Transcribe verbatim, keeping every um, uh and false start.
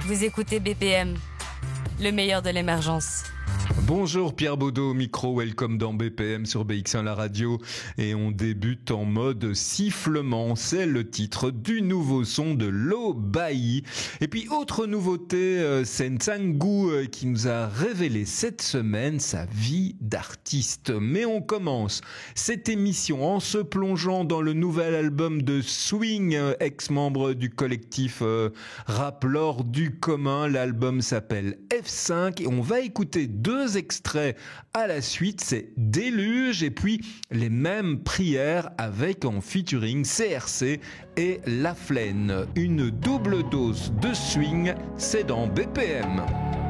Vous écoutez B P M, le meilleur de l'émergence. Bonjour Pierre Baudot au micro, welcome dans B P M sur B X un la radio et on débute en mode sifflement, c'est le titre du nouveau son de Lo Bailly. Et puis autre nouveauté, euh, c'est Ntsangu euh, qui nous a révélé cette semaine sa vie d'artiste. Mais on commence cette émission en se plongeant dans le nouvel album de Swing, euh, ex-membre du collectif euh, Rap Lord du commun. L'album s'appelle F cinq et on va écouter deux extraits à la suite, c'est Déluge et puis Les mêmes prières avec en featuring C R C et La Flène. Une double dose de swing, c'est dans B P M.